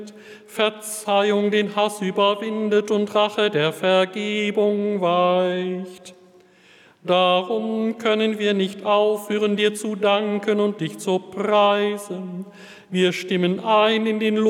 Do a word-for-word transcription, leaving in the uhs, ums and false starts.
Verzeihung den Hass überwindet und Rache der Vergebung weicht. Darum können wir nicht aufhören, dir zu danken und dich zu preisen. Wir stimmen ein in den